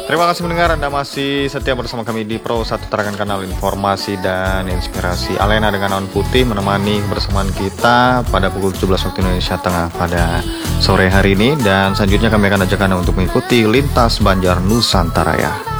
Terima kasih mendengar, Anda masih setia bersama kami di Pro 1 Tarakan, kanal informasi dan inspirasi. Alena dengan Naon Putih menemani kebersamaan kita pada pukul 17 waktu Indonesia Tengah pada sore hari ini. Dan selanjutnya kami akan ajak Anda untuk mengikuti Lintas Banjar Nusantara ya.